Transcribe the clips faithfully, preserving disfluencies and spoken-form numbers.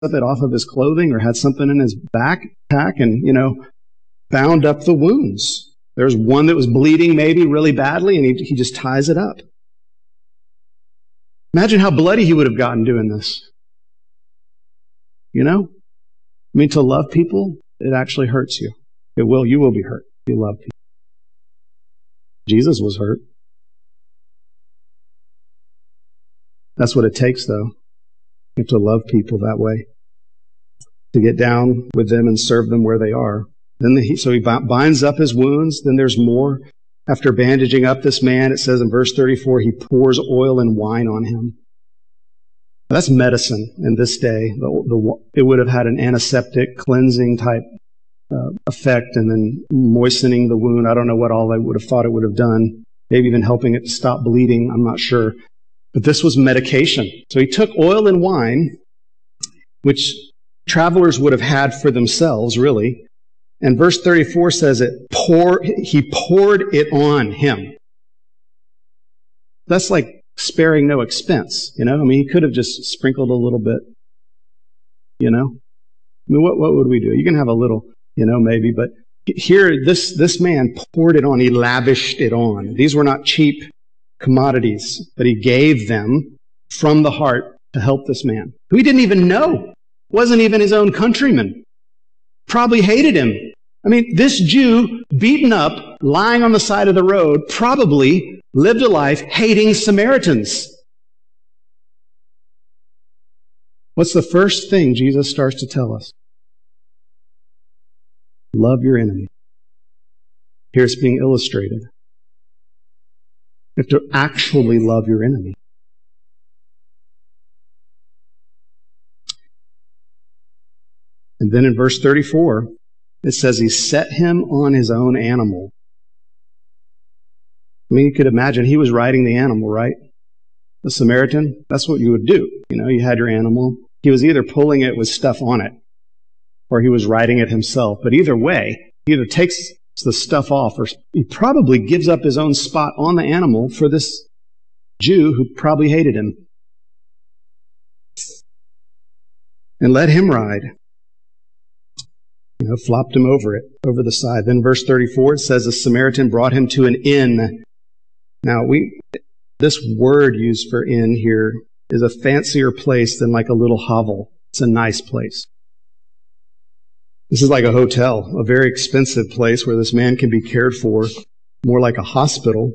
it off of his clothing or had something in his backpack and, you know, bound up the wounds. There's one that was bleeding maybe really badly, and he, he just ties it up. Imagine how bloody he would have gotten doing this. You know? I mean, to love people, it actually hurts you. It will. You will be hurt if you love people. Jesus was hurt. That's what it takes, though. You have to love people that way. To get down with them and serve them where they are. Then the, so he binds up his wounds. Then there's more. After bandaging up this man, it says in verse thirty-four, he pours oil and wine on him. That's medicine in this day. The, the, it would have had an antiseptic, cleansing type uh, effect, and then moistening the wound. I don't know what all they would have thought it would have done. Maybe even helping it to stop bleeding. I'm not sure. But this was medication. So he took oil and wine, which travelers would have had for themselves, really. And verse thirty-four says it pour, he poured it on him. That's like sparing no expense, you know? I mean, he could have just sprinkled a little bit, you know? I mean, what, what would we do? You can have a little, you know, maybe, but here, this, this man poured it on. He lavished it on. These were not cheap commodities, but he gave them from the heart to help this man, who he didn't even know, wasn't even his own countryman, probably hated him. I mean, this Jew, beaten up, lying on the side of the road, probably lived a life hating Samaritans. What's the first thing Jesus starts to tell us? Love your enemy. Here it's being illustrated. You have to actually love your enemy. And then in verse thirty-four, it says he set him on his own animal. I mean, you could imagine he was riding the animal, right? The Samaritan, that's what you would do. You know, you had your animal. He was either pulling it with stuff on it, or he was riding it himself. But either way, he either takes the stuff off, or he probably gives up his own spot on the animal for this Jew who probably hated him. And let him ride. You know, flopped him over it, over the side. Then verse thirty-four, it says the Samaritan brought him to an inn. Now, we this word used for inn here is a fancier place than like a little hovel. It's a nice place. This is like a hotel, a very expensive place where this man can be cared for, more like a hospital.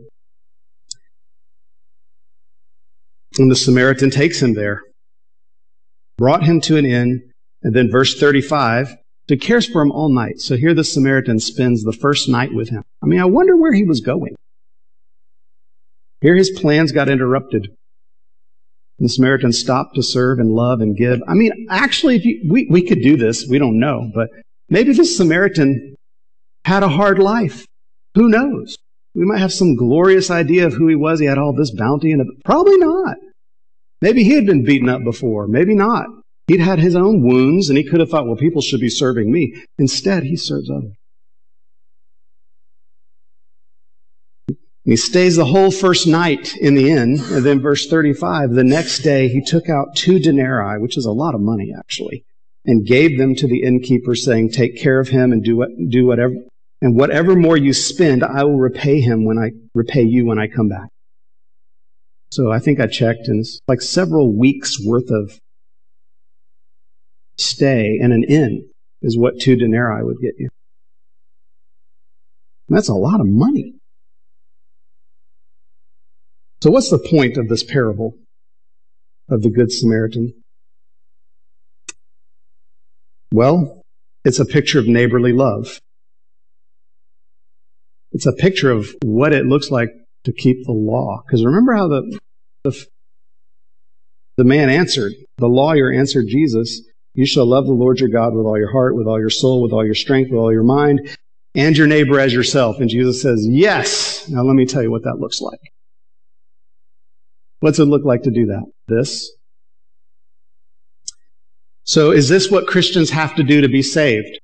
And the Samaritan takes him there, brought him to an inn, and then verse thirty-five, so cares for him all night. So here the Samaritan spends the first night with him. I mean, I wonder where he was going. Here his plans got interrupted. The Samaritan stopped to serve and love and give. I mean, actually, if you, we, we could do this. We don't know. But maybe this Samaritan had a hard life. Who knows? We might have some glorious idea of who he was. He had all this bounty. and Probably not. Maybe he had been beaten up before. Maybe not. He'd had his own wounds, and he could have thought, well, people should be serving me. Instead, he serves others. He stays the whole first night in the inn, and then verse thirty-five, the next day he took out two denarii, which is a lot of money, actually, and gave them to the innkeeper, saying, take care of him and do what, do whatever, and whatever more you spend, I will repay him when I repay you when I come back. So I think I checked, and it's like several weeks worth of stay in an inn is what two denarii would get you. And that's a lot of money. So what's the point of this parable of the Good Samaritan? Well, it's a picture of neighborly love. It's a picture of what it looks like to keep the law. Because remember how the, the, the man answered, the lawyer answered Jesus, you shall love the Lord your God with all your heart, with all your soul, with all your strength, with all your mind, and your neighbor as yourself. And Jesus says, yes. Now let me tell you what that looks like. What's it look like to do that? This. So is this what Christians have to do to be saved?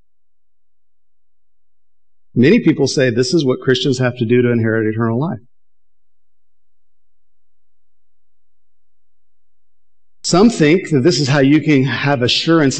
Many people say this is what Christians have to do to inherit eternal life. Some think that this is how you can have assurance